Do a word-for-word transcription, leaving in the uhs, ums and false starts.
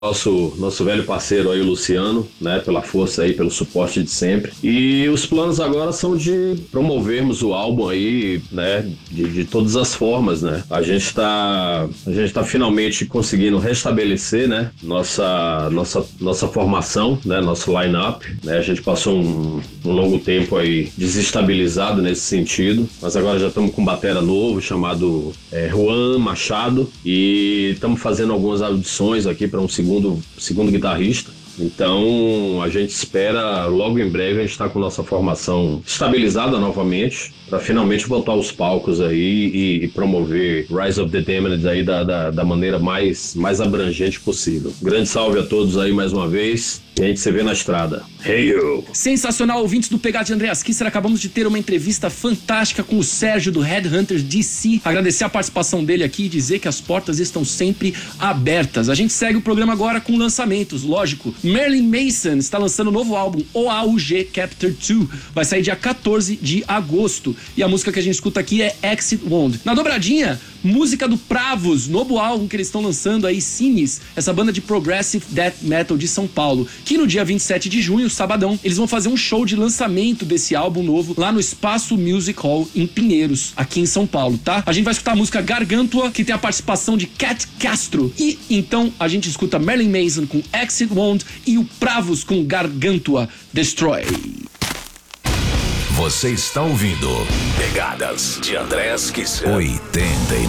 Nosso, nosso velho parceiro aí, o Luciano, né, pela força aí, pelo suporte de sempre. E os planos agora são de promovermos o álbum aí, né, de, de todas as formas, né. A gente tá, a gente tá finalmente conseguindo restabelecer, né, nossa, nossa, nossa formação, né, nosso line-up, né. A gente passou um, um longo tempo aí desestabilizado nesse sentido, mas agora já estamos com um batera novo chamado é, Juan Machado e estamos fazendo algumas audições aqui para um segundo Segundo, segundo guitarrista. Então a gente espera logo em breve a gente estar com nossa formação estabilizada novamente para finalmente voltar aos palcos aí e, e promover Rise of the Damned aí da, da, da maneira mais, mais abrangente possível. Grande salve a todos aí mais uma vez e a gente se vê na estrada. Hey you! Sensacional, ouvintes do Pegada de Andreas Kisser. Acabamos de ter uma entrevista fantástica com o Sérgio do Headhunters D C. Agradecer a participação dele aqui e dizer que as portas estão sempre abertas. A gente segue o programa agora com lançamentos, lógico. Marilyn Mason está lançando um novo álbum, O A U G Chapter dois. Vai sair dia quatorze de agosto. E a música que a gente escuta aqui é Exit Wound. Na dobradinha, música do Pravos, novo álbum que eles estão lançando aí, Cines, essa banda de Progressive Death Metal de São Paulo, que no dia vinte e sete de junho, sabadão, eles vão fazer um show de lançamento desse álbum novo lá no Espaço Music Hall em Pinheiros, aqui em São Paulo, tá? A gente vai escutar a música Gargantua, que tem a participação de Cat Castro. E então a gente escuta Marilyn Mason com Exit Wound e o Pravos com Gargantua Destroy. Você está ouvindo Pegadas de Andreas Kisser oitenta e nove.